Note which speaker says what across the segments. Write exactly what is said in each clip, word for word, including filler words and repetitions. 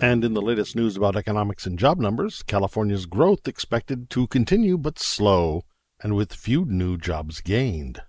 Speaker 1: And in the latest news about economics and job numbers, California's growth expected to continue but slow, and with few new jobs gained.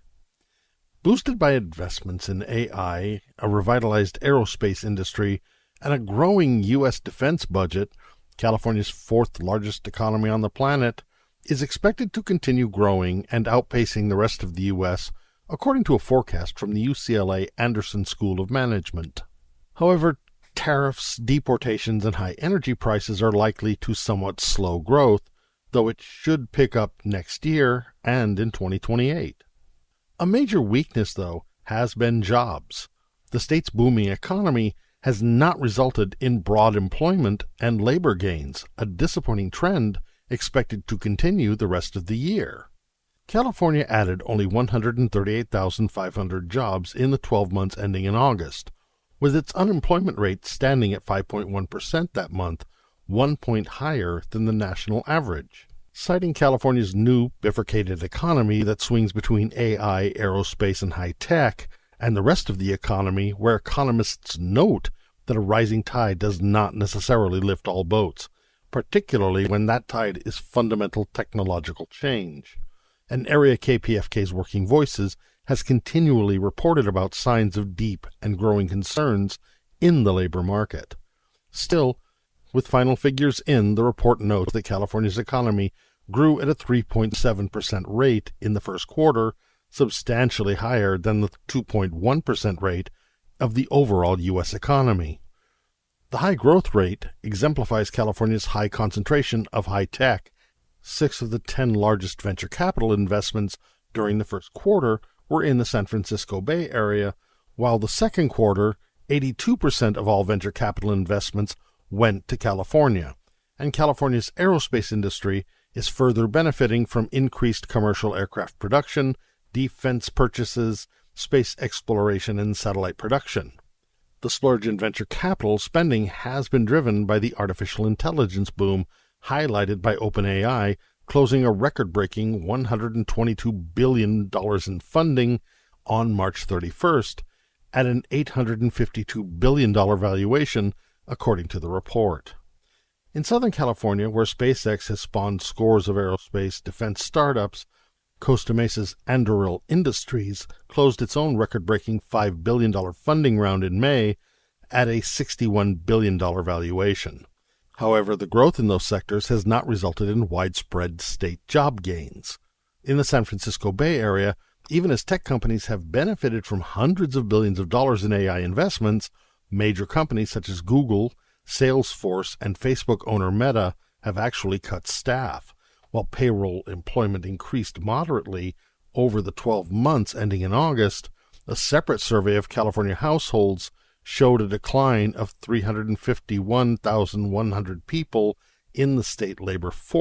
Speaker 1: Boosted by investments in A I, a revitalized aerospace industry, and a growing U S defense budget, California's fourth largest economy on the planet is expected to continue growing and outpacing the rest of the U S, according to a forecast from the U C L A Anderson School of Management. However, tariffs, deportations, and high energy prices are likely to somewhat slow growth, though it should pick up next year and in twenty twenty-eight. A major weakness, though, has been jobs. The state's booming economy has not resulted in broad employment and labor gains, a disappointing trend expected to continue the rest of the year. California added only one hundred thirty-eight thousand five hundred jobs in the twelve months ending in August, with its unemployment rate standing at five point one percent that month, one point higher than the national average. Citing California's new bifurcated economy that swings between A I, aerospace, and high tech, and the rest of the economy, where economists note that a rising tide does not necessarily lift all boats, particularly when that tide is fundamental technological change. An area K P F K's Working Voices has continually reported about signs of deep and growing concerns in the labor market. Still, with final figures in, the report notes that California's economy grew at a three point seven percent rate in the first quarter, substantially higher than the two point one percent rate of the overall U S economy. The high growth rate exemplifies California's high concentration of high tech. Six of the ten largest venture capital investments during the first quarter were in the San Francisco Bay Area, while the second quarter, eighty-two percent of all venture capital investments went to California, and California's aerospace industry is further benefiting from increased commercial aircraft production, defense purchases, space exploration, and satellite production. The splurge in venture capital spending has been driven by the artificial intelligence boom, highlighted by OpenAI, closing a record-breaking one hundred twenty-two billion dollars in funding on March thirty-first at an eight hundred fifty-two billion dollars valuation, according to the report. In Southern California, where SpaceX has spawned scores of aerospace defense startups, Costa Mesa's Anduril Industries closed its own record-breaking five billion dollars funding round in May at a sixty-one billion dollars valuation. However, the growth in those sectors has not resulted in widespread state job gains. In the San Francisco Bay Area, even as tech companies have benefited from hundreds of billions of dollars in A I investments, major companies such as Google, Salesforce, and Facebook owner Meta have actually cut staff, while payroll employment increased moderately over the twelve months ending in August. A separate survey of California households showed a decline of three hundred fifty-one thousand one hundred people in the state labor force.